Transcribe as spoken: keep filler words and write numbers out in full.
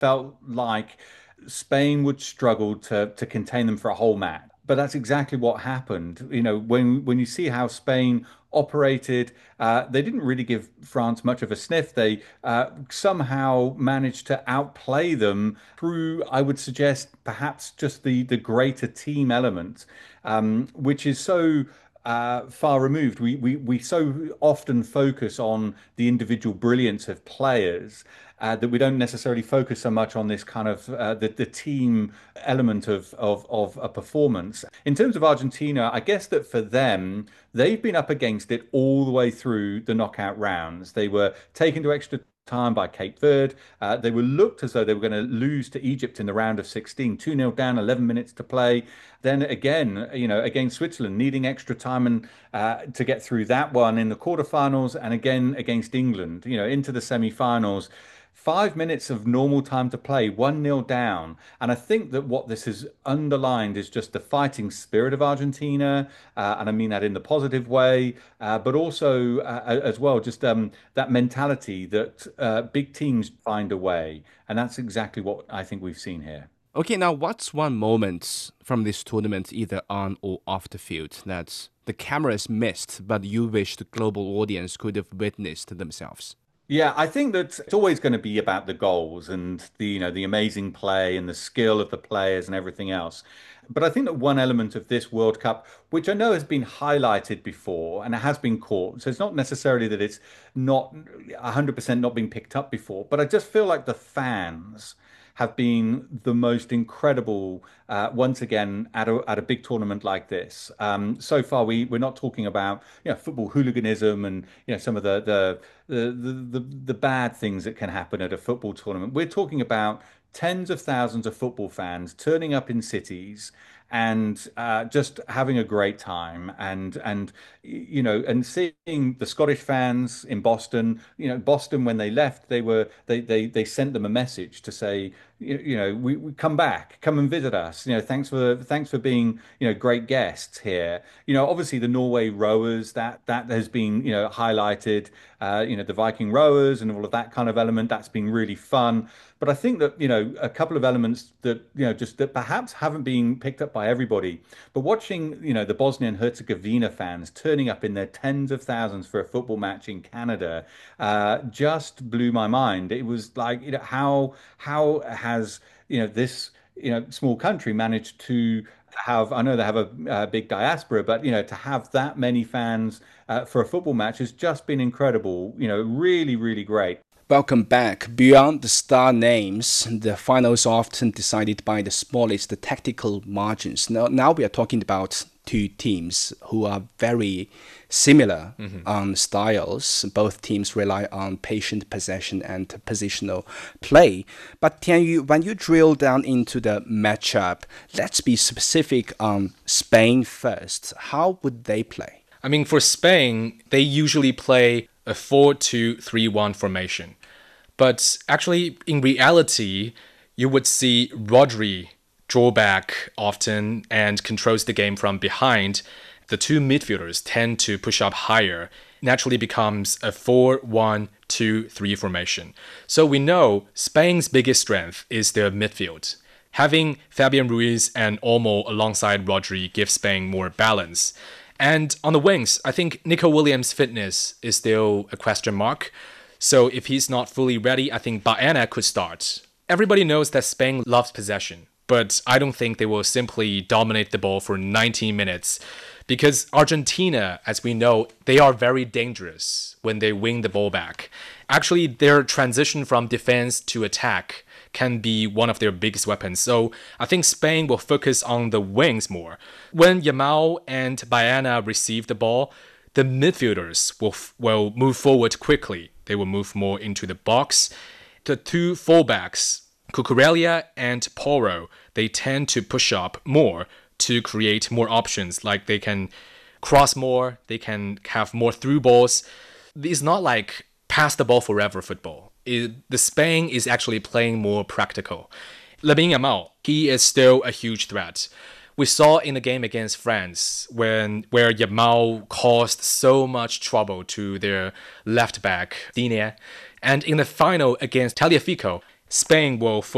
felt like Spain would struggle to to contain them for a whole match. But that's exactly what happened. You know, when when you see how Spain operated, uh, they didn't really give France much of a sniff. They uh, somehow managed to outplay them through, I would suggest, perhaps just the the greater team element, um, which is so uh, far removed. We, we we so often focus on the individual brilliance of players uh, that we don't necessarily focus so much on this kind of uh, the the team element of of of a performance. In terms of Argentina, I guess that for them, they've been up against it all the way through the knockout rounds. They were taken to extra time by Cape Verde. Uh, they were looked as though they were going to lose to Egypt in the round of sixteen, two nil down, eleven minutes to play. Then again, you know, against Switzerland, needing extra time and uh, to get through that one in the quarterfinals, and again against England, you know, into the semi-finals. Five minutes of normal time to play, one nil down. And I think that what this has underlined is just the fighting spirit of Argentina. Uh, and I mean that in the positive way, uh, but also uh, as well, just um, that mentality that uh, big teams find a way. And that's exactly what I think we've seen here. Okay, now what's one moment from this tournament, either on or off the field, that the cameras missed, but you wish the global audience could have witnessed themselves? Yeah, I think that it's always going to be about the goals and the, you know, the amazing play and the skill of the players and everything else. But I think that one element of this World Cup, which I know has been highlighted before and it has been caught, so it's not necessarily that it's not one hundred percent not being picked up before, but I just feel like the fans have been the most incredible uh, once again at a at a big tournament like this. Um, so far, we we're not talking about you know football hooliganism and you know some of the the the the, the, the bad things that can happen at a football tournament. We're talking about tens of thousands of football fans turning up in cities and uh, just having a great time and and you know and seeing the Scottish fans in Boston. You know, Boston when they left, they were they they they sent them a message to say you, you know we, we come back, come and visit us. You know, thanks for thanks for being you know great guests here. You know, obviously the Norway rowers that that has been you know highlighted. Uh, you know, the Viking rowers and all of that kind of element. That's been really fun. But I think that, you know, a couple of elements that, you know, just that perhaps haven't been picked up by everybody. But watching, you know, the Bosnian Herzegovina fans turning up in their tens of thousands for a football match in Canada uh, just blew my mind. It was like, you know, how how has, you know, this, you know, small country managed to have, I know they have a, a big diaspora, but you know, to have that many fans uh, for a football match has just been incredible. You know, really, really great. Welcome back. Beyond the star names, the finals are often decided by the smallest tactical margins. Now, now we are talking about two teams who are very similar mm-hmm. on styles. Both teams rely on patient possession and positional play. But Tianyu, when you drill down into the matchup, let's be specific on Spain first. How would they play? I mean, for Spain, they usually play a four two three one formation. But actually, in reality, you would see Rodri draw back often and controls the game from behind. The two midfielders tend to push up higher. Naturally becomes a four one two three formation. So we know Spain's biggest strength is their midfield. Having Fabian Ruiz and Olmo alongside Rodri gives Spain more balance. And on the wings, I think Nico Williams' fitness is still a question mark. So if he's not fully ready, I think Baena could start. Everybody knows that Spain loves possession, but I don't think they will simply dominate the ball for ninety minutes because Argentina, as we know, they are very dangerous when they win the ball back. Actually, their transition from defense to attack can be one of their biggest weapons. So I think Spain will focus on the wings more. When Yamal and Baena receive the ball, the midfielders will will move forward quickly. They will move more into the box. The two fullbacks, Cucurella and Porro, they tend to push up more to create more options. Like they can cross more, they can have more through balls. It's not like pass the ball forever football. It, the Spain is actually playing more practical. Lamine Yamal, he is still a huge threat. We saw in the game against France when where Yamal caused so much trouble to their left back, Digne. And in the final against Tagliafico, Spain will